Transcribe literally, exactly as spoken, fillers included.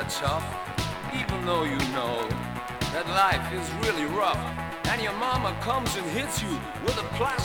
kinda tough, even though you know that life is really rough. And your mama comes and hits you with a plastic